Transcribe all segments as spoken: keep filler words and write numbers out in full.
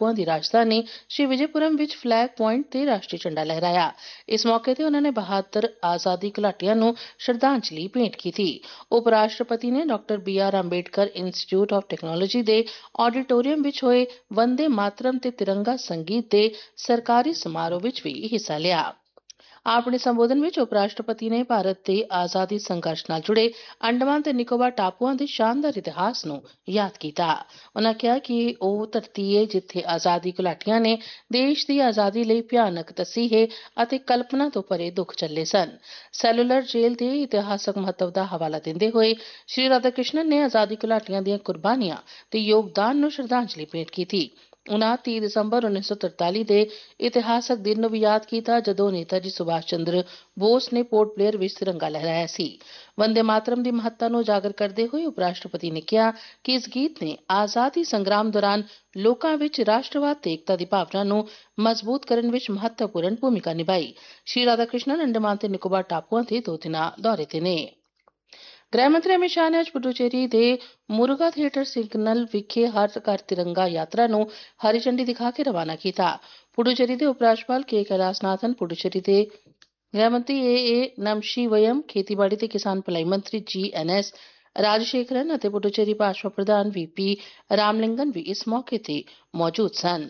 टापुआं की राजधानी श्री विजयपुरम विच flag point ते राष्ट्रीय झंडा लहराया। इस मौके ते उन्होंने बहादुर आजादी घुलाटियां नूं श्रद्धांजलि भेंट की थी। उप राष्ट्रपति ने doctor B are Ambedkar institute of technology के ऑडिटोरीयम विच होए वंदे मातरम ते तिरंगा संगीत के सरकारी समारोह विच भी हिस्सा लिया। अपने संबोधन में उप राष्ट्रपति ने भारत के आजादी संघर्ष नाल जुड़े अंडमान ते निकोबार टापुआं के शानदार इतिहास नूं याद किया। उन्होंने कहा कि ओह धरती है जिथे आजादी घुलाटियां ने देश की आजादी लई भयानक तसीहे अते कल्पना तो परे दुख झल्ले सन। सैलूलर जेल के इतिहासक महत्व का हवाला देंदे होए श्री राधाकृष्णन ने आजादी घुलाटियां दी कुर्बानियां ते योगदान नूं श्रद्धांजलि भेंट की थी। उन्होंने तीह दिसंबर उन्नीस सौ तरताली के इतिहासक दिन नूं भी याद किया जदों नेताजी सुभाष चंद्र बोस ने पोर्ट ब्लेयर विच तिरंगा लहराया सी। वंदे मातरम की महत्ता नूं उजागर करते हुए उप राष्ट्रपति ने कहा कि इस गीत ने आजादी संग्राम दौरान लोकां विच राष्ट्रवाद ते एकता की भावना नूं मजबूत करन विच महत्वपूर्ण भूमिका निभाई। श्री राधाकृष्णन अंडमान ते निकोबार टापुआं ते दो दिना दौरे ते ने। गृह मंत्री अमित शाह ने अज पुडुचेरी के मुरुगा थिएटर सिग्नल विखे हर घर तिरंगा यात्रा नूं हरी झंडी दिखा के रवाना किया। पुडुचेरी के उपराज्यपाल के कैलाशनाथन, पुडुचेरी के गृह मंत्री ए ए नमशीवयम, खेतीबाड़ी ते किसान भलाई मंत्री जी एन एस राजशेखरन अते पुडुचेरी भाजपा प्रधान वी पी रामलिंगन भी इस मौके ते मौजूद सन।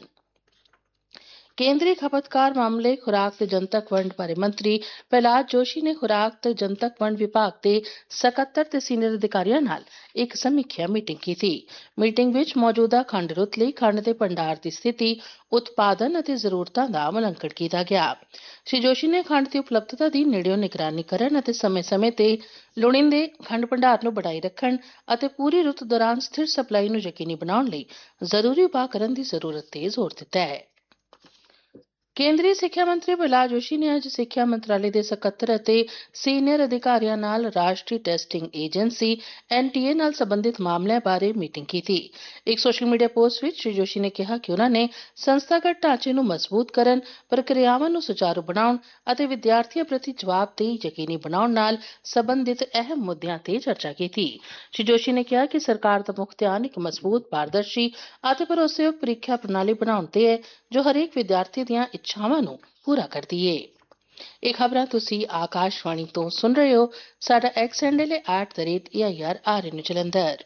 केंद्रीय खपतकार मामले, खुराक ते जनतक वंड बारे मंत्री प्रहलाद जोशी ने खुराक ते जनतक वंड विभाग के सकत्तर ते सीनियर अधिकारियों नाल एक समीक्षा मीटिंग की थी। मीटिंग विच मौजूदा खंड रुत लई खंड दे भंडार की स्थिति, उत्पादन अते जरूरतां दा मुलांकण किया गया। श्री जोशी ने खंड की उपलब्धता की नेड़ियों निगरानी करन अते समय समय ते लोड़ींदे खंड भंडार नूं बढ़ाई रखण अते पूरी रुत दौरान स्थिर सप्लाई नूं यकीनी बनाउण लई जरूरी उपाਅ करन दी जरूरत ते जोर दित्ता है। केंद्रीय सिक्ख्या मंत्री प्रहलाद जोशी ने अज सिक्ख्या मंत्रालय के सकत्तर अते सीनियर अधिकारियों नाल राष्ट्रीय testing agency N T A नाल संबंधित मामलों बारे मीटिंग की थी। एक social media post which Shri Joshi ने कहा कि उन्होंने संस्थागत ढांचे नूं मजबूत करन, प्रक्रियावां नूं सुचारू बनाउण अते विद्यार्थियों प्रति जवाबदेही यकीनी बनाउण नाल संबंधित अहम मुद्दिआं ते चर्चा की थी। श्री जोशी ने कहा कि सरकार दा मुख ध्यान एक मजबूत, पारदर्शी अते भरोसेयोग परीक्षा प्रणाली बनाउण ते है जो हरेक विद्यार्थी दीआं इच्छावां नूं पूरा करदी है। ਇਹ ਖਬਰਾਂ ਤੁਸੀਂ ਆਕਾਸ਼ਵਾਣੀ ਤੋਂ ਸੁਣ ਰਹੇ ਹੋ। ਸਾਡਾ ਐਕਸ ਹੈਂਡਲ ਹੈ at the rate A I R R ਐਨ ਜਲੰਧਰ।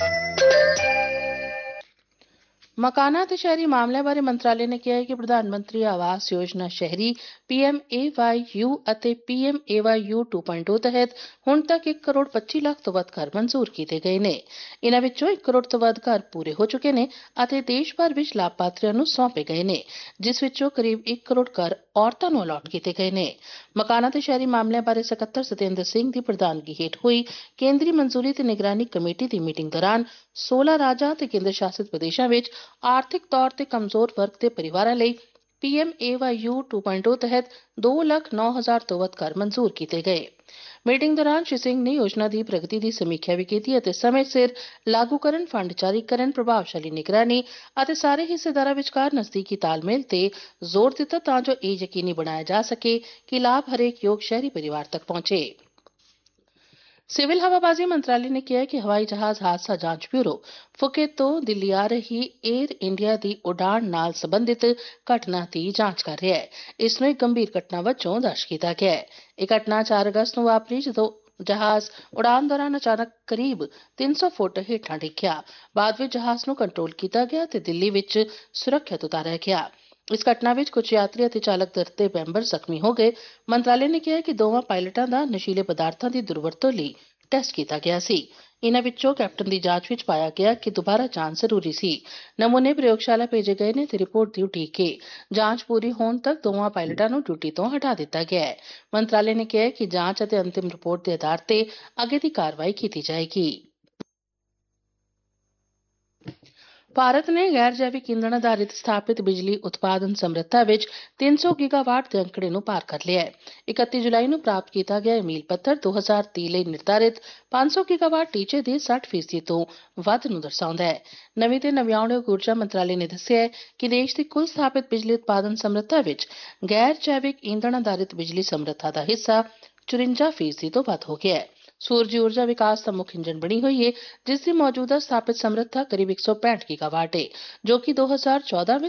मकाना ते शहरी मामलों बारे मंत्रालय ने कहा है कि प्रधानमंत्री आवास योजना शहरी P M A why you अते P M A why you two point ओ तहत हुण तक एक करोड़ पच्ची लाख तो वध घर मंजूर किए गए ने। इन्हां विचों एक करोड़ तो वध घर पूरे हो चुके ने अते देश भर विच लाभार्थियों नूं सौंपे गए ने, जिस विचों करीब एक करोड़ घर औरतां नूं अलॉट किए गए ने। मकाना ते शहरी मामलों बारे सकत्तर सतेंद्र सिंह की प्रधानगी हेठ हुई केंद्रीय मंजूरी ते निगरानी कमेटी की मीटिंग दौरान सोलह राज्यां ते केंद्र शासित प्रदेशों में आर्थिक तौर ते कमजोर वर्ग के परिवारों लई P M A why you two point ओ तहत दो लाख नौ हजार तो वध घर मंजूर किए गए। मीटिंग दौरान श्री सिंह ने योजना की प्रगति की समीक्षा भी की अते समय सिर लागूकरण, फंड जारी करन, प्रभावशाली निगरानी अते सारे हिस्सेदारां विचकार नजदीकी तालमेल ते जोर दिता तां जो यह यकीनी बनाया जा सके कि लाभ हरेक योग शहरी परिवार तक पहुंचे। सिविल हवाबाजी मंत्रालय ने कहा कि हवाई जहाज हादसा जांच ब्यूरो फुकेत तो दिल्ली आ रही एयर इंडिया की उड़ान नाल संबंधित घटना की जांच कर रहा है। इसनूं एक गंभीर घटना वजों दर्ज किया गया है। यह घटना चार अगस्त को वापरी जदों जहाज उड़ान दौरान अचानक करीब तीन सौ फुट हेठां डिग्या। बाद में जहाज नूं कंट्रोल किया गया ते दिल्ली विच सुरक्षित उतारिया गया। इस घटना में कुछ यात्री और चालक दल के मैंबर जख्मी हो गए। मंत्रालय ने कहा कि दोवां पायलटां दा नशीले पदार्थों की दुरवरतों लई टेस्ट किया गया सी। इन्हां विचों कैप्टन की जांच विच पाया गया कि दोबारा जांच जरूरी सी। नमूने प्रयोगशाला भेजे गए ने ते रिपोर्ट दी उਡੀਕ है। जांच पूरी होने तक दोवां पायलटां नूं ड्यूटी तो हटा दिता गया है। मंत्रालय ने कहा कि जांच अते अंतिम रिपोर्ट के आधार ते अगे दी कार्रवाई की जाएगी। भारत ने गैर जैविक ईंधन आधारित स्थापित बिजली उत्पादन समर्था विच तीन सौ गीगावाट के अंकड़े नूं पार कर लिया है। इकत्ती जुलाई नूं प्राप्त किया गया मील पत्थर दो हज़ार तीह लई निर्धारित पांच सौ गीगावाट टीचे दे साठ फीसदी तो वध नूं दर्शाउंदा है। नवीं ते नविआउणयोग ऊर्जा मंत्रालय ने दस्सिआ है कि देश की कुल स्थापित बिजली उत्पादन समर्था विच गैर जैविक ईंधन आधारित बिजली समर्था का हिस्सा चौरानवे फीसदी तो वध हो गया है। सूरजी ऊर्जा विकास का मुख्य इंजन बनी हुई है, जिसकी मौजूदा स्थापित समर्था करीब एक सौ पैंठ गीगावाट है, जो कि दो हज़ार चौदह में